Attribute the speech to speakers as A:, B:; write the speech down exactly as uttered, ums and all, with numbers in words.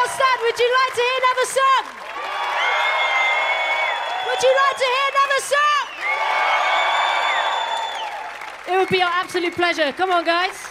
A: all stand. Would you like to hear another song? Would you like to hear another song? It would be our absolute pleasure. Come on, guys.